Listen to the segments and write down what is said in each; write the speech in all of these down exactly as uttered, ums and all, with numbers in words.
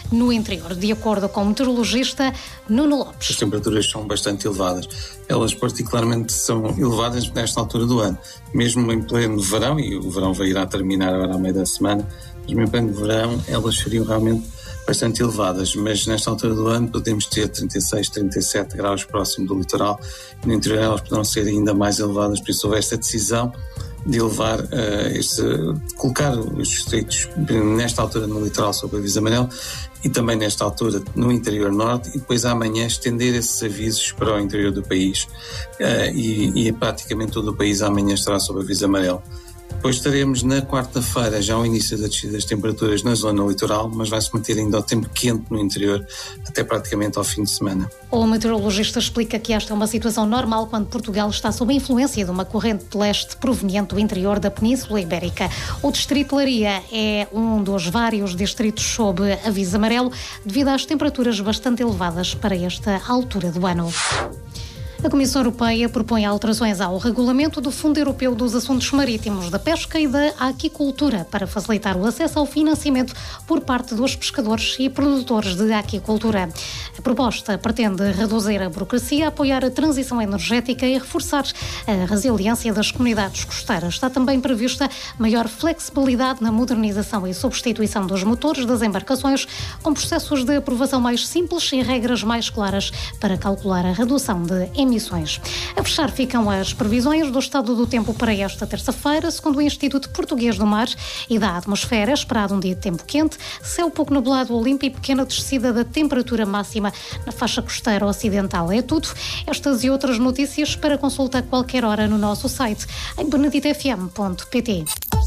no interior, de acordo com o meteorologista Nuno Lopes. As temperaturas são bastante elevadas. Elas particularmente são elevadas nesta altura do ano. Mesmo em pleno verão, e o verão vai irá terminar agora ao meio da semana, mesmo em pleno verão elas seriam realmente bastante elevadas, mas nesta altura do ano podemos ter trinta e seis, trinta e sete graus próximo do litoral, e no interior elas poderão ser ainda mais elevadas, por isso houve esta decisão de elevar, uh, este, de colocar os distritos nesta altura no litoral sob aviso amarelo e também nesta altura no interior norte, e depois amanhã estender esses avisos para o interior do país, uh, e, e praticamente todo o país amanhã estará sob aviso amarelo. Depois estaremos na quarta-feira já ao início da descida das temperaturas na zona litoral, mas vai-se manter ainda o tempo quente no interior até praticamente ao fim de semana. O meteorologista explica que esta é uma situação normal quando Portugal está sob a influência de uma corrente de leste proveniente do interior da Península Ibérica. O distrito de Leiria é um dos vários distritos sob aviso amarelo devido às temperaturas bastante elevadas para esta altura do ano. A Comissão Europeia propõe alterações ao regulamento do Fundo Europeu dos Assuntos Marítimos, da Pesca e da Aquicultura para facilitar o acesso ao financiamento por parte dos pescadores e produtores de aquicultura. A proposta pretende reduzir a burocracia, apoiar a transição energética e reforçar a resiliência das comunidades costeiras. Está também prevista maior flexibilidade na modernização e substituição dos motores das embarcações, com processos de aprovação mais simples e regras mais claras para calcular a redução de emissões. Emissões. A fechar ficam as previsões do estado do tempo para esta terça-feira, segundo o Instituto Português do Mar e da Atmosfera. É esperado um dia de tempo quente, céu pouco nublado ou limpo e pequena descida da temperatura máxima na faixa costeira ocidental. É tudo. Estas e outras notícias para consulta a qualquer hora no nosso site em benedita f m ponto p t.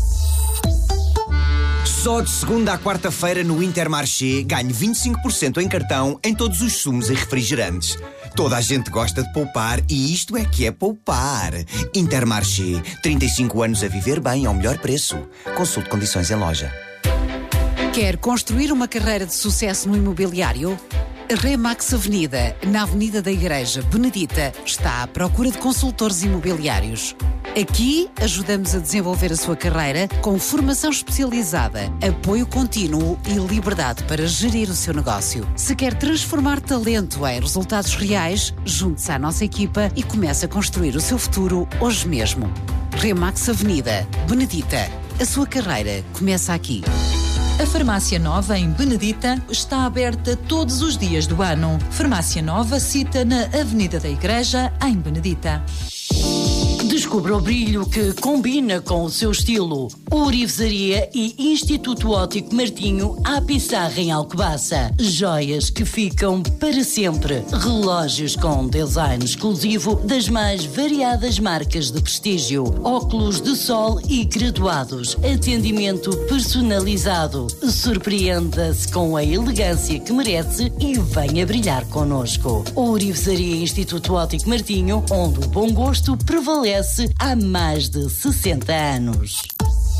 Só de segunda à quarta-feira no Intermarché ganhe vinte e cinco por cento em cartão em todos os sumos e refrigerantes. Toda a gente gosta de poupar e isto é que é poupar. Intermarché, trinta e cinco anos a viver bem ao melhor preço. Consulte condições em loja. Quer construir uma carreira de sucesso no imobiliário? A Remax Avenida, na Avenida da Igreja Benedita, está à procura de consultores imobiliários. Aqui ajudamos a desenvolver a sua carreira com formação especializada, apoio contínuo e liberdade para gerir o seu negócio. Se quer transformar talento em resultados reais, junte-se à nossa equipa e comece a construir o seu futuro hoje mesmo. Remax Avenida, Benedita. A sua carreira começa aqui. A Farmácia Nova, em Benedita, está aberta todos os dias do ano. Farmácia Nova, cita na Avenida da Igreja, em Benedita. Descubra o brilho que combina com o seu estilo. Ourivesaria e Instituto Óptico Martinho à Pissarra em Alcobaça. Joias que ficam para sempre. Relógios com design exclusivo das mais variadas marcas de prestígio. Óculos de sol e graduados. Atendimento personalizado. Surpreenda-se com a elegância que merece e venha brilhar connosco. Ourivesaria e Instituto Óptico Martinho, onde o bom gosto prevalece há mais de sessenta anos.